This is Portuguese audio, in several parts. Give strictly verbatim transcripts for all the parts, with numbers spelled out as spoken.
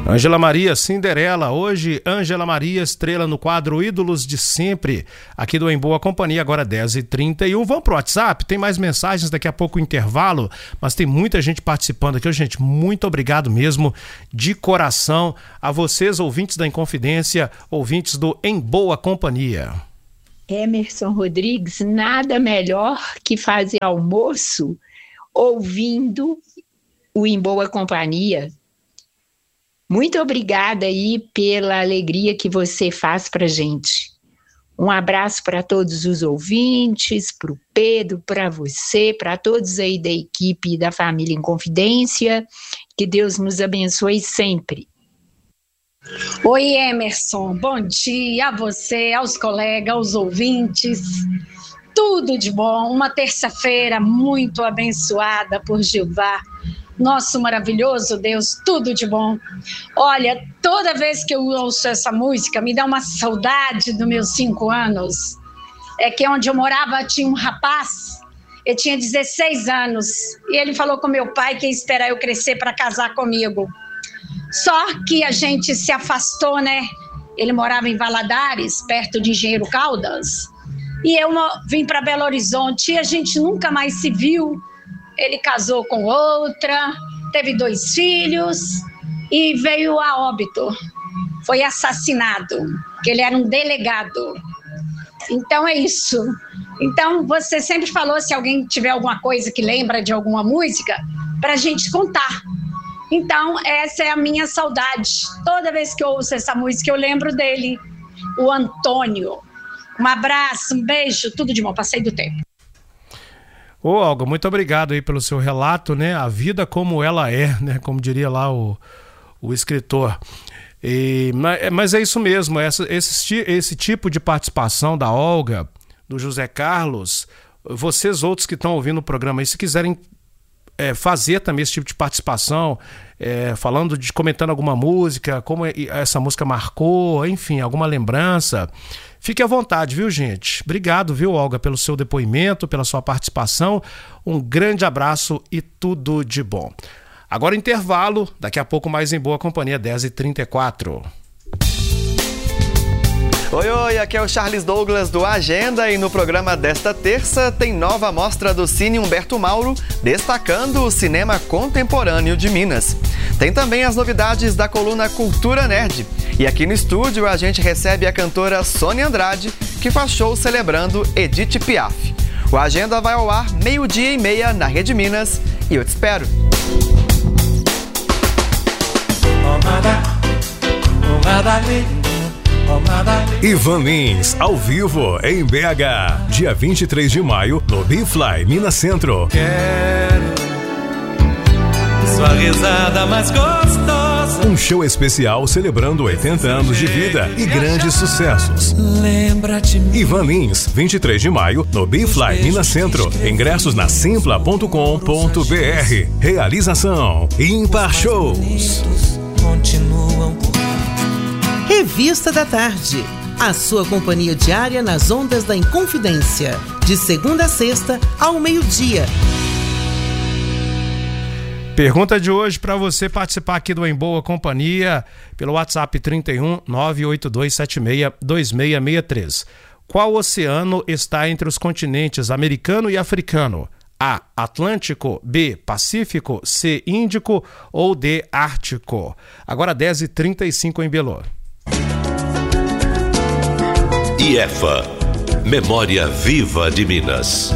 Ângela Maria Cinderela, hoje Ângela Maria, estrela no quadro Ídolos de Sempre, aqui do Em Boa Companhia, agora dez e trinta e um. Vamos pro WhatsApp, tem mais mensagens, daqui a pouco o intervalo, mas tem muita gente participando aqui. Gente, muito obrigado mesmo, de coração, a vocês, ouvintes da Inconfidência, ouvintes do Em Boa Companhia. Emerson Rodrigues, nada melhor que fazer almoço ouvindo o Em Boa Companhia. Muito obrigada aí pela alegria que você faz pra gente. Um abraço para todos os ouvintes, para o Pedro, para você, para todos aí da equipe da família Inconfidência. Que Deus nos abençoe sempre. Oi, Emerson, bom dia a você, aos colegas, aos ouvintes. Tudo de bom, uma terça-feira muito abençoada por Jeová. Nosso maravilhoso Deus, tudo de bom. Olha, toda vez que eu ouço essa música, me dá uma saudade dos meus cinco anos. É que onde eu morava tinha um rapaz, ele tinha dezesseis anos, e ele falou com meu pai que ia esperar eu crescer para casar comigo. Só que a gente se afastou, né? Ele morava em Valadares, perto de Engenheiro Caldas, e eu vim para Belo Horizonte, e a gente nunca mais se viu. Ele casou com outra, teve dois filhos e veio a óbito. Foi assassinado, porque ele era um delegado. Então é isso. Então você sempre falou, se alguém tiver alguma coisa que lembra de alguma música, para a gente contar. Então essa é a minha saudade. Toda vez que eu ouço essa música eu lembro dele, o Antônio. Um abraço, um beijo, tudo de bom, passei do tempo. Ô, Olga, muito obrigado aí pelo seu relato, né? A vida como ela é, né? Como diria lá o, o escritor. E, mas, mas é isso mesmo, essa, esse, esse tipo de participação da Olga, do José Carlos, vocês outros que estão ouvindo o programa aí, se quiserem é, fazer também esse tipo de participação, é, falando de, comentando alguma música, como essa música marcou, enfim, alguma lembrança, fique à vontade, viu, gente? Obrigado, viu, Olga, pelo seu depoimento, pela sua participação. Um grande abraço e tudo de bom. Agora intervalo, daqui a pouco mais Em Boa Companhia, dez e trinta e quatro. Oi, oi, aqui é o Charles Douglas do Agenda e no programa desta terça tem nova mostra do Cine Humberto Mauro, destacando o cinema contemporâneo de Minas. Tem também as novidades da coluna Cultura Nerd. E aqui no estúdio a gente recebe a cantora Sônia Andrade, que faz show celebrando Edith Piaf. O Agenda vai ao ar meio-dia e meia na Rede Minas e eu te espero. Ivan Lins, ao vivo, em B H, dia vinte e três de maio, no Bifly, Minas Centro. Quero sua risada mais gostosa. Um show especial celebrando oitenta anos de vida e grandes sucessos. Lembra de mim. Ivan Lins, vinte e três de maio, no Bifly, Minas Centro. Ingressos na simpla ponto com ponto b r. Realização Ímpar Shows. Continuam por Revista da Tarde, a sua companhia diária nas ondas da Inconfidência, de segunda a sexta ao meio-dia. Pergunta de hoje para você participar aqui do Em Boa Companhia pelo WhatsApp trinta e um, nove oito dois sete seis, dois seis seis três. Qual oceano está entre os continentes americano e africano? A. Atlântico, B. Pacífico, C. Índico ou D. Ártico? Agora dez e trinta e cinco em Belo. I E F A, Memória Viva de Minas.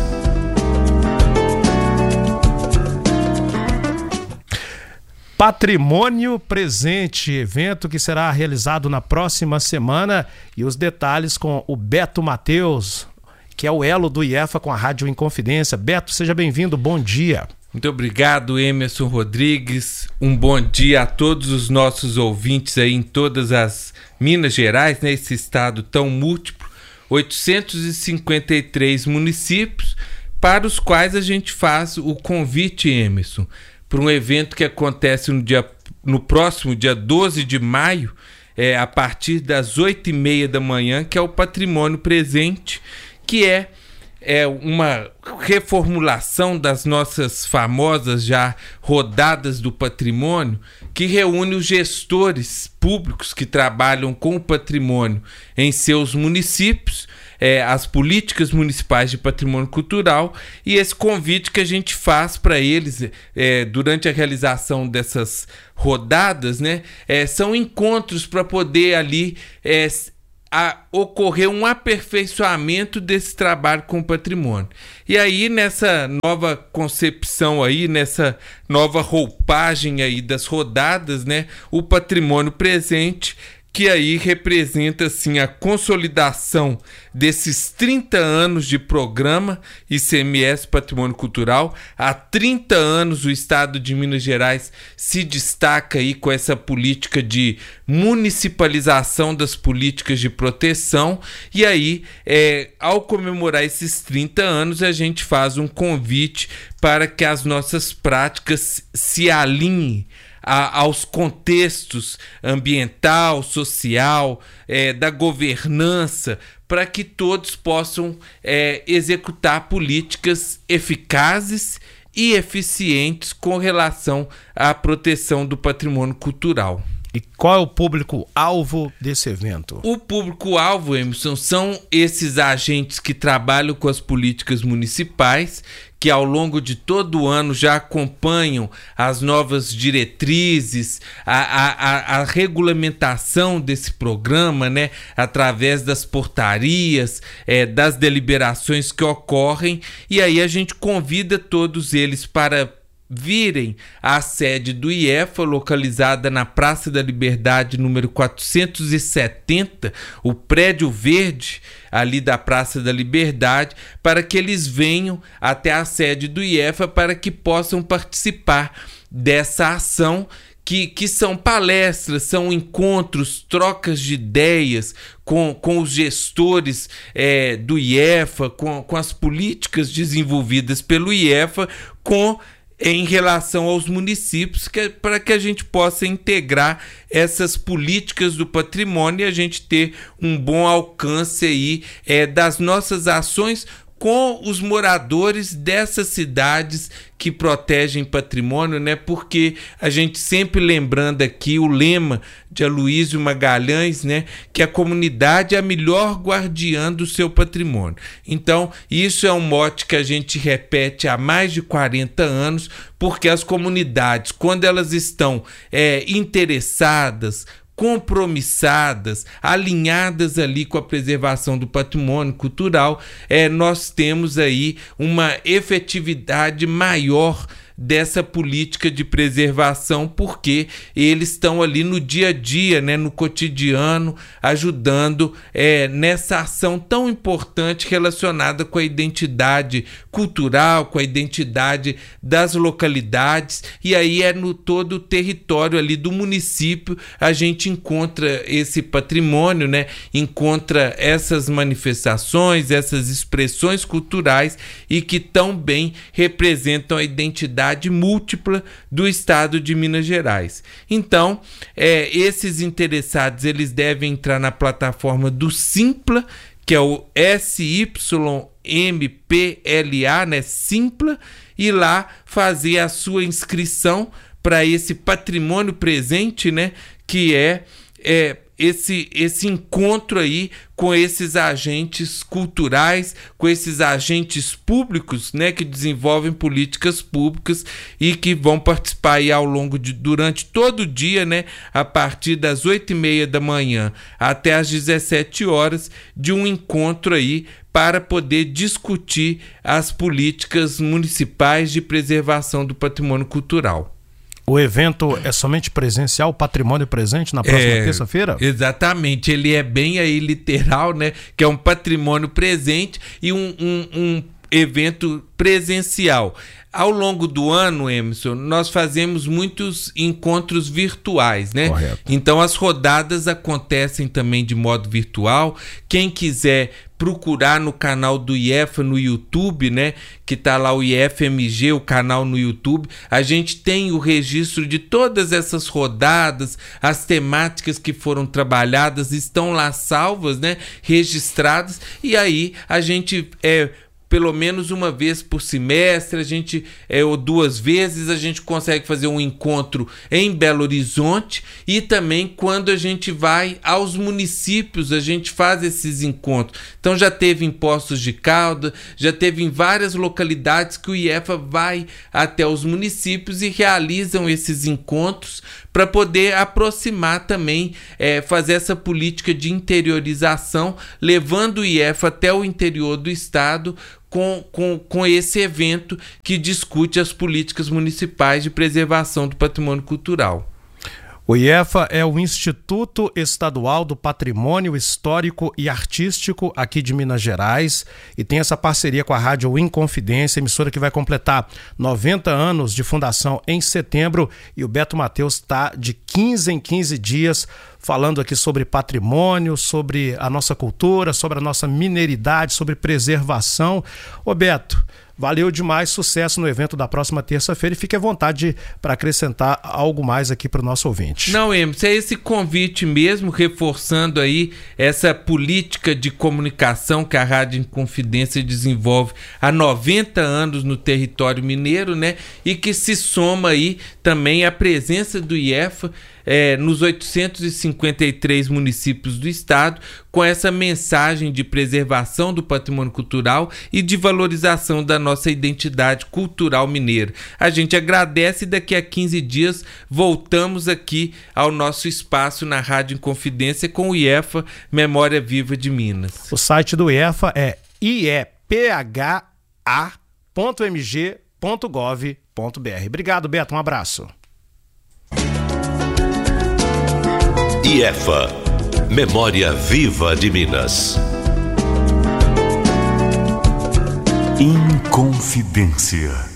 Patrimônio Presente, evento que será realizado na próxima semana, e os detalhes com o Beto Matheus, que é o elo do I E F A com a Rádio Inconfidência. Beto, seja bem-vindo, bom dia. Muito obrigado, Emerson Rodrigues. Um bom dia a todos os nossos ouvintes aí em todas as Minas Gerais, né? Esse estado tão múltiplo, oitocentos e cinquenta e três municípios, para os quais a gente faz o convite, Emerson, para um evento que acontece no, dia, no próximo dia doze de maio, é, a partir das oito e meia da manhã, que é o Patrimônio Presente, que é é uma reformulação das nossas famosas já rodadas do patrimônio, que reúne os gestores públicos que trabalham com o patrimônio em seus municípios, é, as políticas municipais de patrimônio cultural, e esse convite que a gente faz para eles é, durante a realização dessas rodadas, né, é, são encontros para poder ali é, a ocorrer um aperfeiçoamento desse trabalho com o patrimônio. E aí, nessa nova concepção aí, nessa nova roupagem aí das rodadas, né, o patrimônio presente, que aí representa assim a consolidação desses trinta anos de programa I C M S Patrimônio Cultural. Há trinta anos o Estado de Minas Gerais se destaca aí com essa política de municipalização das políticas de proteção, e aí é, ao comemorar esses trinta anos a gente faz um convite para que as nossas práticas se alinhem A, aos contextos ambiental, social, é, da governança, para que todos possam é, executar políticas eficazes e eficientes com relação à proteção do patrimônio cultural. E qual é o público-alvo desse evento? O público-alvo, Emerson, são esses agentes que trabalham com as políticas municipais, que ao longo de todo o ano já acompanham as novas diretrizes, a, a, a regulamentação desse programa, né, através das portarias, é, das deliberações que ocorrem, e aí a gente convida todos eles para virem à sede do I E F A, localizada na Praça da Liberdade, número quatrocentos e setenta, o prédio verde ali da Praça da Liberdade, para que eles venham até a sede do I E F A para que possam participar dessa ação, que, que são palestras, são encontros, trocas de ideias com, com os gestores é, do I E F A, com, com as políticas desenvolvidas pelo I E F A, com em relação aos municípios, que, para que a gente possa integrar essas políticas do patrimônio e a gente ter um bom alcance aí, é, das nossas ações com os moradores dessas cidades que protegem patrimônio, né? Porque a gente sempre lembrando aqui o lema de Aloysio Magalhães, né? Que a comunidade é a melhor guardiã do seu patrimônio. Então, isso é um mote que a gente repete há mais de quarenta anos, porque as comunidades, quando elas estão é, interessadas, compromissadas, alinhadas ali com a preservação do patrimônio cultural, é, nós temos aí uma efetividade maior dessa política de preservação, porque eles estão ali no dia a dia, né, no cotidiano, ajudando é, nessa ação tão importante relacionada com a identidade cultural, com a identidade das localidades, e aí é no todo o território ali do município a gente encontra esse patrimônio, né, encontra essas manifestações, essas expressões culturais e que tão bem representam a identidade múltipla do Estado de Minas Gerais. Então, é, esses interessados eles devem entrar na plataforma do Simpla, que é o S Y M P L A, né, Simpla, e lá fazer a sua inscrição para esse patrimônio presente, né, que é, é esse, esse encontro aí com esses agentes culturais, com esses agentes públicos, né, que desenvolvem políticas públicas e que vão participar aí ao longo de, durante todo o dia, né, a partir das oito e meia da manhã até às dezessete horas, de um encontro aí para poder discutir as políticas municipais de preservação do patrimônio cultural. O evento é somente presencial, patrimônio presente na próxima é, terça-feira? Exatamente, ele é bem aí literal, né? Que é um patrimônio presente e um, um, um evento presencial. Ao longo do ano, Emerson, nós fazemos muitos encontros virtuais, né? Correto. Então as rodadas acontecem também de modo virtual. Quem quiser procurar no canal do I E F A no YouTube, né? Que tá lá o I F M G, o canal no YouTube. A gente tem o registro de todas essas rodadas, as temáticas que foram trabalhadas estão lá salvas, né? Registradas, e aí a gente é pelo menos uma vez por semestre, a gente, é, ou duas vezes, a gente consegue fazer um encontro em Belo Horizonte, e também quando a gente vai aos municípios, a gente faz esses encontros. Então já teve em Poços de Caldas, já teve em várias localidades que o I E F A vai até os municípios e realizam esses encontros para poder aproximar também, é, fazer essa política de interiorização, levando o I E F A até o interior do estado, Com, com, com esse evento que discute as políticas municipais de preservação do patrimônio cultural. O I E F A é o Instituto Estadual do Patrimônio Histórico e Artístico aqui de Minas Gerais e tem essa parceria com a Rádio Inconfidência, emissora que vai completar noventa anos de fundação em setembro, e o Beto Matheus está de quinze em quinze dias falando aqui sobre patrimônio, sobre a nossa cultura, sobre a nossa mineridade, sobre preservação. Ô Beto, valeu demais, sucesso no evento da próxima terça-feira e fique à vontade para acrescentar algo mais aqui para o nosso ouvinte. Não, Emerson, é esse convite mesmo, reforçando aí essa política de comunicação que a Rádio Inconfidência desenvolve há noventa anos no território mineiro, né? E que se soma aí também a presença do I E F A É, nos oitocentos e cinquenta e três municípios do estado, com essa mensagem de preservação do patrimônio cultural e de valorização da nossa identidade cultural mineira. A gente agradece e daqui a quinze dias voltamos aqui ao nosso espaço na Rádio Inconfidência com o I E F A Memória Viva de Minas. O site do I E F A é i e p h a ponto m g ponto gov ponto b r. Obrigado, Beto, um abraço. I E F A Memória Viva de Minas. Inconfidência.